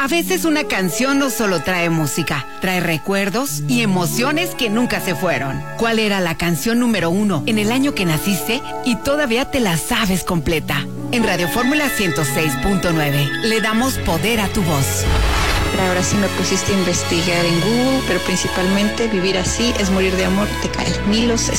A veces una canción no solo trae música, trae recuerdos y emociones que nunca se fueron. ¿Cuál era la canción número 1 en el año que naciste y todavía te la sabes completa? En Radio Fórmula 106.9 le damos poder a tu voz. Ahora sí me pusiste a investigar en Google, pero principalmente Vivir así es morir de amor de Kyle. Milos